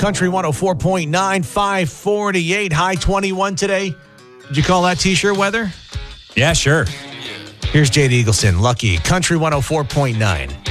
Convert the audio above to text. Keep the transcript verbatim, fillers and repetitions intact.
Country one oh four point nine, five forty-eight, high twenty-one today. Did you call that T-shirt weather? Yeah, sure. Here's Jade Eagleson, Lucky, Country one oh four point nine.